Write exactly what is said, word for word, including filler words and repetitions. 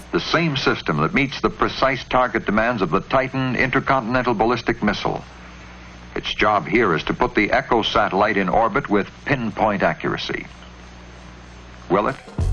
the same system that meets the precise target demands of the Titan intercontinental ballistic missile. Its job here is to put the Echo satellite in orbit with pinpoint accuracy. Will it?